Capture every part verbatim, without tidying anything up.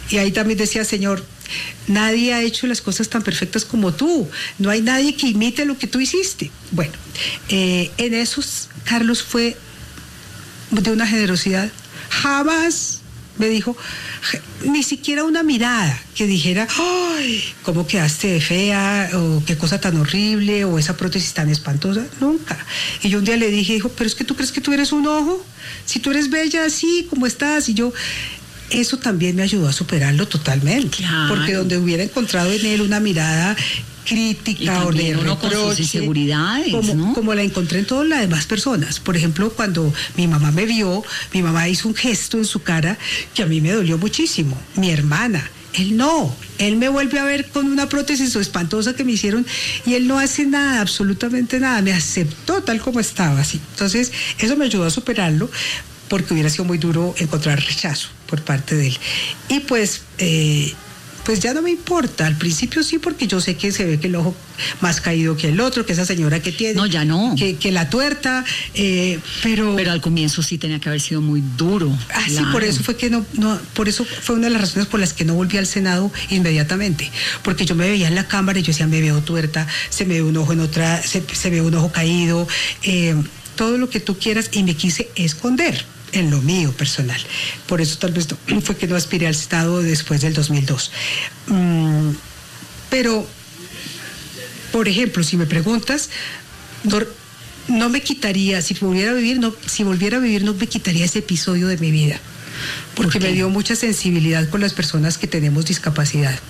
Y ahí también decía, Señor, nadie ha hecho las cosas tan perfectas como tú. No hay nadie que imite lo que tú hiciste. Bueno, eh, en esos, Carlos fue de una generosidad. Jamás me dijo, ni siquiera una mirada que dijera, ¡ay! ¿Cómo quedaste de fea? O qué cosa tan horrible, o esa prótesis tan espantosa. Nunca. Y yo un día le dije, dijo, pero es que tú crees que tú eres un ojo. Si tú eres bella así como estás. Y yo, eso también me ayudó a superarlo totalmente. Claro. Porque donde hubiera encontrado en él una mirada crítica o de uno con sus inseguridades, como, ¿no? como la encontré en todas las demás personas. Por ejemplo, cuando mi mamá me vio, mi mamá hizo un gesto en su cara que a mí me dolió muchísimo. Mi hermana, él no, él me vuelve a ver con una prótesis o espantosa que me hicieron y él no hace nada, absolutamente nada, me aceptó tal como estaba, así. Entonces, eso me ayudó a superarlo, porque hubiera sido muy duro encontrar rechazo por parte de él. Y pues, eh, pues ya no me importa. Al principio sí, porque yo sé que se ve que el ojo más caído que el otro, que esa señora que tiene. No, ya no. Que, que la tuerta, eh, pero... Pero al comienzo sí tenía que haber sido muy duro. Ah, claro. Sí, por eso fue que no, no, por eso fue una de las razones por las que no volví al Senado inmediatamente. Porque yo me veía en la cámara y yo decía, me veo tuerta, se me ve un ojo en otra, se, se ve un ojo caído, eh, todo lo que tú quieras, y me quise esconder en lo mío personal. Por eso tal vez no, fue que no aspiré al Senado después del dos mil dos. Mm, pero, por ejemplo, si me preguntas, no, no me quitaría, si volviera a vivir, no, si volviera a vivir, no me quitaría ese episodio de mi vida, porque me dio mucha sensibilidad con las personas que tenemos discapacidad.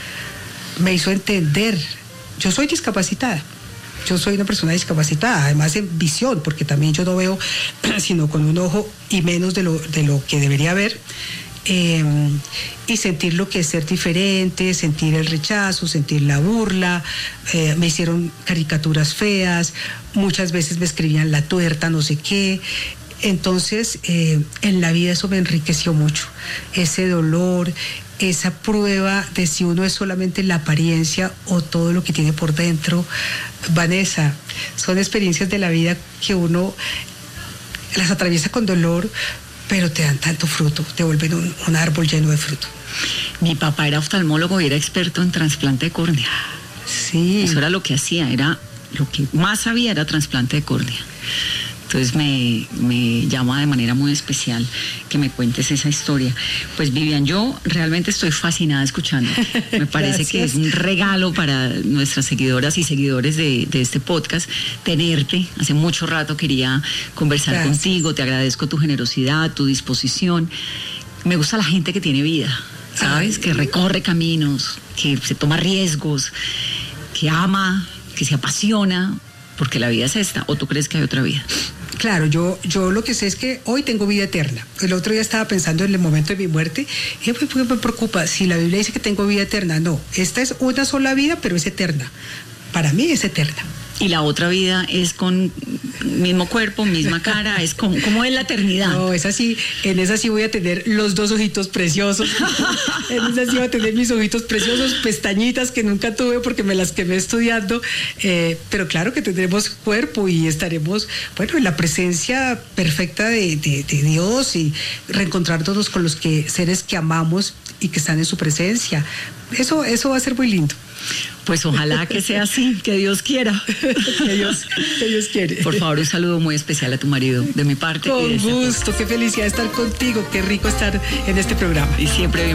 Me hizo entender, yo soy discapacitada. Yo soy una persona discapacitada, además en visión, porque también yo no veo sino con un ojo y menos de lo, de lo que debería ver. Eh, y sentir lo que es ser diferente, sentir el rechazo, sentir la burla. Eh, me hicieron caricaturas feas, muchas veces me escribían la tuerta, no sé qué. Entonces, eh, en la vida eso me enriqueció mucho, ese dolor, esa prueba de si uno es solamente la apariencia o todo lo que tiene por dentro. Vanessa, son experiencias de la vida que uno las atraviesa con dolor, pero te dan tanto fruto, te vuelven un, un árbol lleno de fruto. Mi papá era oftalmólogo y era experto en trasplante de córnea. Sí. Eso era lo que hacía, era lo que más sabía era trasplante de córnea. Entonces me, me llama de manera muy especial que me cuentes esa historia. Pues Vivian, yo realmente estoy fascinada escuchando. Me parece que es un regalo para nuestras seguidoras y seguidores de, de este podcast tenerte. Hace mucho rato quería conversar Gracias. contigo. Te agradezco tu generosidad, tu disposición. Me gusta la gente que tiene vida, ¿sabes? Ay, que recorre caminos, que se toma riesgos, que ama, que se apasiona, porque la vida es esta. ¿O tú crees que hay otra vida? Claro, yo, yo lo que sé es que hoy tengo vida eterna. El otro día estaba pensando en el momento de mi muerte y me, me preocupa, si la Biblia dice que tengo vida eterna, no, esta es una sola vida, pero es eterna. Para mí es eterna. Y la otra vida es con mismo cuerpo, misma cara, es como, como es la eternidad. No, es así, en esa sí voy a tener los dos ojitos preciosos, en esa sí voy a tener mis ojitos preciosos, pestañitas que nunca tuve porque me las quemé estudiando, eh, pero claro que tendremos cuerpo y estaremos, bueno, en la presencia perfecta de, de, de Dios y reencontrándonos con los que, seres que amamos y que están en su presencia. Eso, eso va a ser muy lindo. Pues ojalá que sea así, que Dios quiera. que, Dios, que Dios quiere. Por favor, un saludo muy especial a tu marido, de mi parte. Con gusto, qué felicidad estar contigo, qué rico estar en este programa. Y siempre bien.